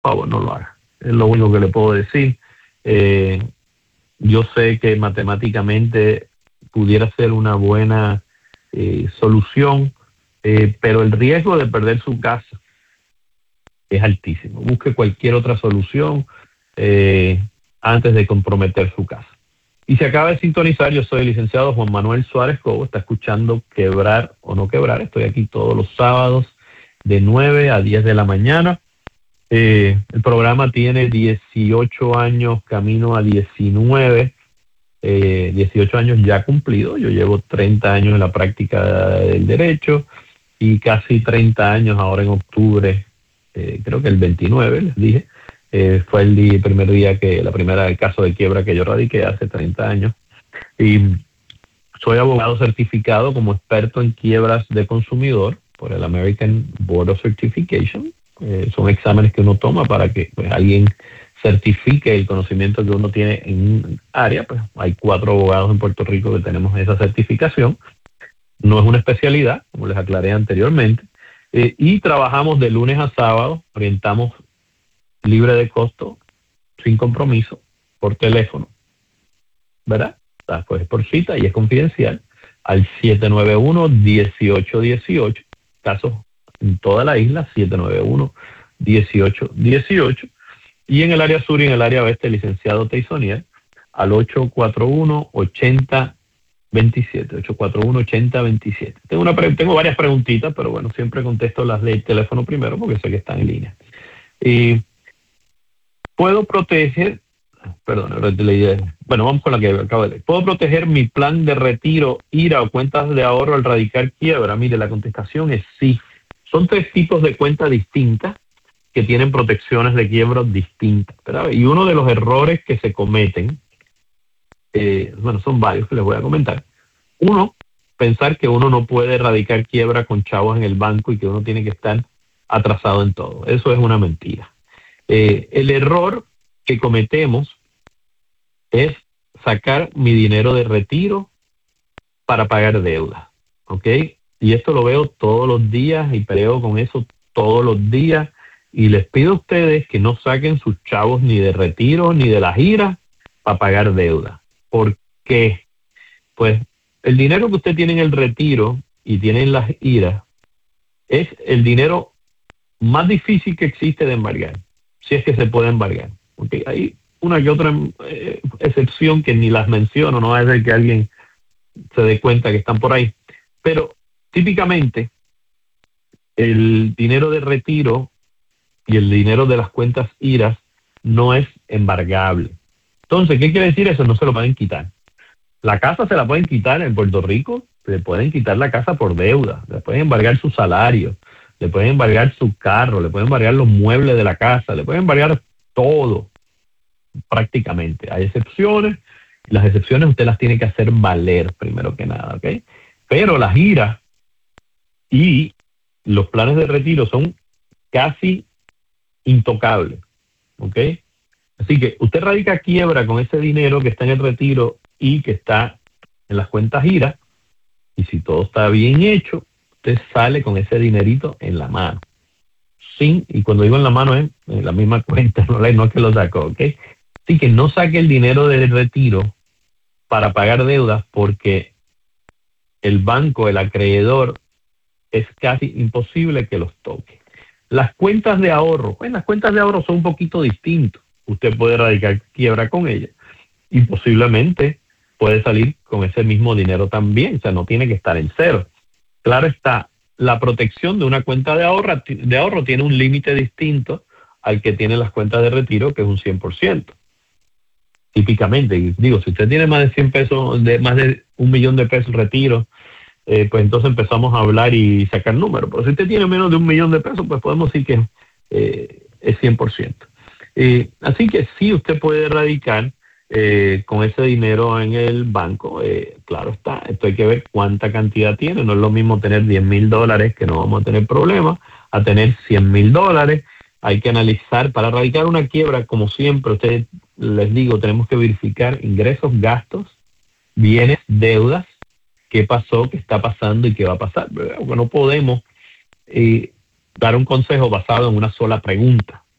por favor, no lo haga. Es lo único que le puedo decir. Yo sé que matemáticamente pudiera ser una buena solución, pero el riesgo de perder su casa es altísimo. Busque cualquier otra solución antes de comprometer su casa. Y se acaba de sintonizar, yo soy el licenciado Juan Manuel Suárez Cobo, está escuchando Quebrar o No Quebrar. Estoy aquí todos los sábados de 9 a 10 de la mañana. El programa tiene 18 años, camino a 19, 18 años ya cumplidos. Yo llevo 30 años en la práctica del derecho y casi 30 años ahora en octubre, creo que el 29, les dije. Fue el primer día el caso de quiebra que yo radiqué hace 30 años. Y soy abogado certificado como experto en quiebras de consumidor por el American Board of Certification. Son exámenes que uno toma para que alguien certifique el conocimiento que uno tiene en un área. Pues hay 4 abogados en Puerto Rico que tenemos esa certificación. No es una especialidad, como les aclaré anteriormente. Y trabajamos de lunes a sábado, orientamos libre de costo, sin compromiso, por teléfono, ¿verdad? Pues por cita y es confidencial, al 791-1818, casos en toda la isla, 791-1818, y en el área sur y en el área oeste, el licenciado Teisonier, al 841-8027, 841-8027. Tengo varias preguntitas, pero bueno, siempre contesto las del teléfono primero porque sé que están en línea. ¿Puedo proteger? Vamos con la que acabo de leer. ¿Puedo proteger mi plan de retiro, IRA o cuentas de ahorro al radicar quiebra? Mire, la contestación es sí. Son 3 tipos de cuentas distintas que tienen protecciones de quiebra distintas, ¿verdad? Y uno de los errores que se cometen, son varios que les voy a comentar. Uno, pensar que uno no puede radicar quiebra con chavos en el banco y que uno tiene que estar atrasado en todo. Eso es una mentira. El error que cometemos es sacar mi dinero de retiro para pagar deuda, ¿ok? Y esto lo veo todos los días y peleo con eso todos los días y les pido a ustedes que no saquen sus chavos ni de retiro ni de las IRA para pagar deuda. ¿Por qué? Pues el dinero que usted tiene en el retiro y tiene en las IRA es el dinero más difícil que existe de embargar, si es que se puede embargar. Okay. Hay una que otra excepción que ni las menciono, no va a ser que alguien se dé cuenta que están por ahí. Pero típicamente el dinero de retiro y el dinero de las cuentas IRAs no es embargable. Entonces, ¿qué quiere decir eso? No se lo pueden quitar. La casa se la pueden quitar en Puerto Rico, le pueden quitar la casa por deuda, le pueden embargar su salario, le pueden embargar su carro, le pueden embargar los muebles de la casa, le pueden embargar todo, prácticamente. Hay excepciones, y las excepciones usted las tiene que hacer valer primero que nada, ¿ok? Pero las IRAs y los planes de retiro son casi intocables, ¿ok? Así que usted radica quiebra con ese dinero que está en el retiro y que está en las cuentas IRA, y si todo está bien hecho, usted sale con ese dinerito en la mano. Y cuando digo en la mano es en la misma cuenta, no es que lo sacó, ¿ok? Así que no saque el dinero del retiro para pagar deudas porque el banco, el acreedor, es casi imposible que los toque. Las cuentas de ahorro, las cuentas de ahorro son un poquito distintas. Usted puede radicar quiebra con ellas y posiblemente puede salir con ese mismo dinero también, o sea, no tiene que estar en cero. Claro está, la protección de una cuenta de ahorro tiene un límite distinto al que tienen las cuentas de retiro, que es un 100%. Típicamente, digo, si usted tiene más de 100 pesos, más de $1 millón de pesos retiro, pues entonces empezamos a hablar y sacar números. Pero si usted tiene menos de $1 millón de pesos, pues podemos decir que es 100%. Así que sí, usted puede radicar con ese dinero en el banco. Claro está, esto hay que ver cuánta cantidad tiene. No es lo mismo tener $10,000, que no vamos a tener problemas, a tener $100,000. Hay que analizar para radicar una quiebra, como siempre, ustedes les digo, tenemos que verificar ingresos, gastos, bienes, deudas, qué pasó, qué está pasando y qué va a pasar. Porque no podemos dar un consejo basado en una sola pregunta.